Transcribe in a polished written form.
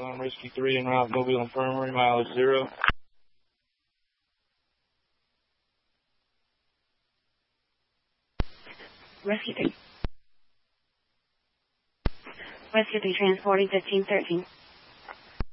Rescue 3 en route, Mobile Infirmary, mileage 0. Rescue 3. Rescue 3 transporting 1513.